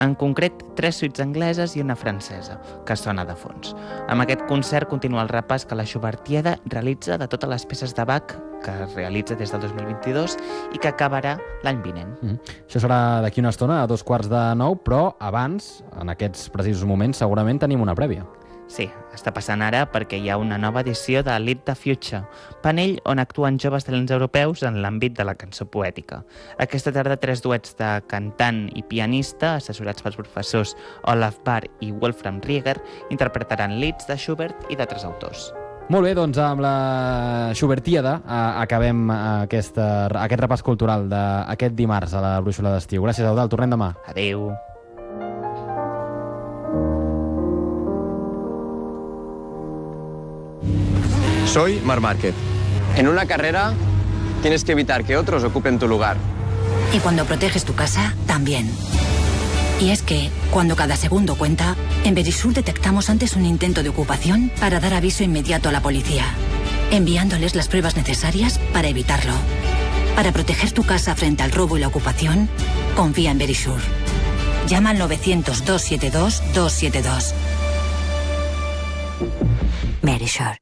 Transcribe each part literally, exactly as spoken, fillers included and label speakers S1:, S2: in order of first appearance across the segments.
S1: en concret tres suites angleses i una francesa, que sona de fons. Amb aquest concert continua el repàs que la Schubertiada realitza de totes les peces de Bach que es realitza des del dos mil vint-i-dos i que acabarà l'any vinent.
S2: Mm. Això serà d'aquí una estona, a dos quarts de nou, però abans, en aquests precisos moments, segurament tenim una prèvia.
S1: Sí, està passant ara perquè hi ha una nova edició de Lead the Future, panell on actuen joves talents europeus en l'àmbit de la cançó poètica. Aquesta tarda tres duets de cantant i pianista, assessorats pels professors Olaf Bahr i Wolfram Rieger, interpretaran leads de Schubert i d'altres autors.
S2: Molt bé, doncs amb la Schubertiada eh, acabem aquesta, aquest repàs cultural d'aquest dimarts a la Brúixola d'Estiu. Gràcies, Eudald. Tornem demà.
S1: Adéu.
S3: Soy Marc Márquez. En una carrera tienes que evitar que otros ocupen tu lugar.
S4: Y cuando proteges tu casa, también. Y es que, cuando cada segundo cuenta, en Verisur detectamos antes un intento de ocupación para dar aviso inmediato a la policía, enviándoles las pruebas necesarias para evitarlo. Para proteger tu casa frente al robo y la ocupación, confía en Verisur. Llama al novecientos, dos siete dos, dos siete dos. Verisur.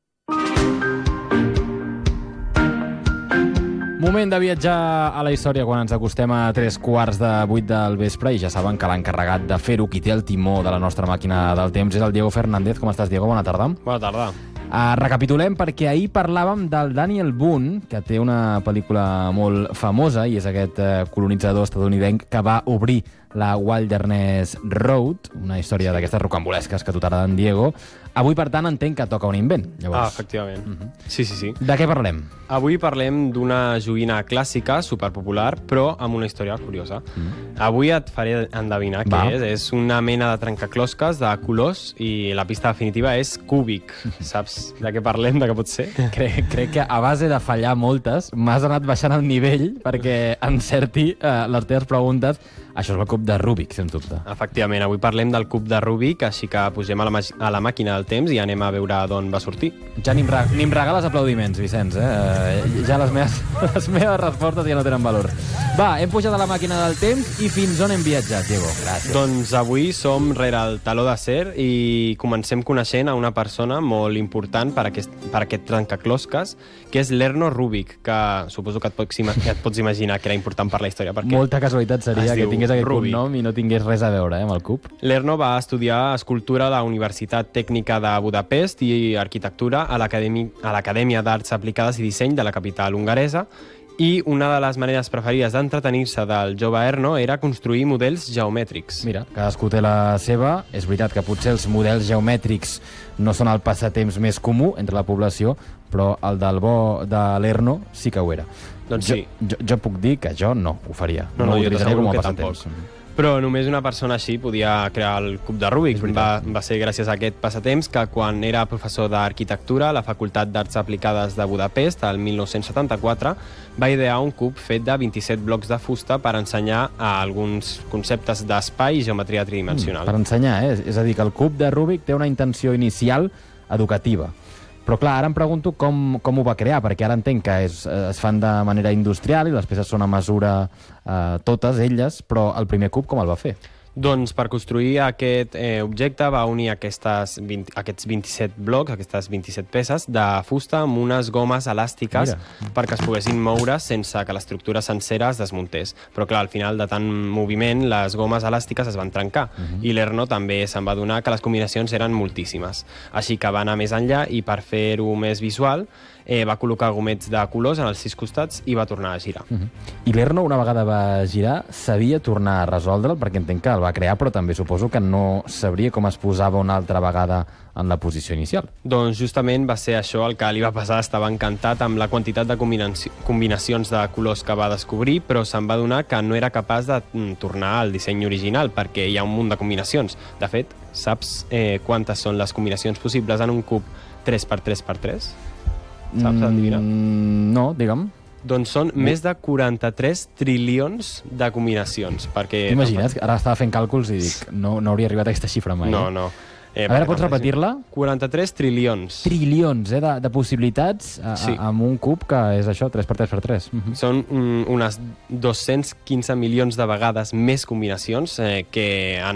S2: Moment de viatjar a la història quan ens acostem a tres quarts de vuit del vespre i ja saben que l'encarregat de fer-ho, qui té el timó de la nostra màquina del temps, és el Diego Fernández. Com estàs, Diego? Bona tarda.
S5: Bona tarda.
S2: Uh, recapitulem perquè ahir parlàvem del Daniel Boone, que té una pel·lícula molt famosa i és aquest uh, colonitzador estadounidenc que va obrir la Wilderness Road, una història d'aquestes rocambolesques que a tu t'agraden, Diego. Avui, per tant, entenc que toca un invent. Llavors.
S5: Ah, efectivament. Uh -huh. Sí, sí, sí.
S2: De què parlem?
S5: Avui parlem d'una joguina clàssica, superpopular, però amb una història curiosa. Mm. Avui et faré endevinar
S2: Va.
S5: què és. És una mena de trencaclosques de colors i la pista definitiva és cúbic. Saps de què parlem, de què pot ser?
S2: Crec, crec que a base de fallar moltes m'has anat baixant el nivell perquè encerti eh, les teves preguntes. Això és el cub de Rubik, sens dubte.
S5: Efectivament, avui parlem del cub de Rubik, així que pugem a la, a la màquina del temps i anem a veure d'on va sortir.
S2: Ja ni em, re ni em regales aplaudiments, Vicenç, eh? eh ja les meves, les meves respostes ja no tenen valor. Va, hem pujat a la màquina del temps i fins on hem viatjat, Diego? Gràcies.
S5: Doncs avui som rere el teló d'acer i comencem coneixent a una persona molt important per aquest, per aquest trencaclosques, que és l'Erno Rubik, que suposo que et, pots, que et pots imaginar que era important per la història. Perquè
S2: molta casualitat seria que tingués aquest
S5: Rubik.
S2: cognom i no tingués res a veure eh, amb el cub.
S5: L'Erno va estudiar escultura a la Universitat Tècnica de Budapest i arquitectura a l'Acadèmia d'Arts Aplicades i Disseny de la capital hongaresa, i una de les maneres preferides d'entretenir-se del jove Erno era construir models geomètrics.
S2: Mira, cadascú té la seva. És veritat que potser els models geomètrics no són el passatemps més comú entre la població, però el del bo de l'Erno sí que ho era.
S5: Doncs
S2: jo,
S5: sí.
S2: Jo, jo puc dir que jo no ho faria.
S5: No, no,
S2: ho
S5: jo
S2: utilitzaria com a
S5: que
S2: passatemps.
S5: Tampoc. Però només una persona així podia crear el cub de Rubik. Va, va ser gràcies a aquest passatemps que quan era professor d'arquitectura a la Facultat d'Arts Aplicades de Budapest, el mil nou-cents setanta-quatre, va idear un cub fet de vint-i-set blocs de fusta per ensenyar a alguns conceptes d'espai i geometria tridimensional.
S2: Mm, per ensenyar, eh? És a dir, que el cub de Rubik té una intenció inicial educativa. Però clar, ara em pregunto com, com ho va crear, perquè ara entenc que es, es fan de manera industrial i les peces són a mesura eh, totes elles, però el primer cub com el va fer?
S5: Doncs per construir aquest eh, objecte va unir aquestes vint, aquests vint-i-set blocs, aquestes vint-i-set peces de fusta amb unes gomes elàstiques. Mira. Perquè es poguessin moure sense que l'estructura sencera es desmuntés. Però clar, al final de tant moviment les gomes elàstiques es van trencar. Uh -huh. I l'Erno també se'n va adonar que les combinacions eren moltíssimes. Així que va anar més enllà i per fer-ho més visual eh, va col·locar gomets de colors en els sis costats i va tornar a girar.
S2: Uh -huh. I l'Erno, una vegada va girar, sabia tornar a resoldre'l, perquè entenc que el va crear, però també suposo que no sabria com es posava una altra vegada en la posició inicial.
S5: Doncs justament va ser això el que li va passar. Estava encantat amb la quantitat de combinaci combinacions de colors que va descobrir, però se'n va adonar que no era capaç de mm, tornar al disseny original, perquè hi ha un munt de combinacions. De fet, saps eh, quantes són les combinacions possibles en un cub tres per tres per tres? Saps adivinar?
S2: Mm, no, digue'm.
S5: Doncs són no. més de quaranta-tres trilions de combinacions. Perquè
S2: Imagina't, ara estava fent càlculs i dic, no, no hauria arribat a aquesta xifra mai.
S5: No,
S2: eh?
S5: no.
S2: Eh, a veure, pots repetir-la?
S5: quaranta-tres trilions.
S2: Trilions, eh, de, de possibilitats a,
S5: sí.
S2: a, amb un cub que és això, tres per tres per tres.
S5: Uh-huh. Són mm, unes dos-cents quinze milions de vegades més combinacions eh, que en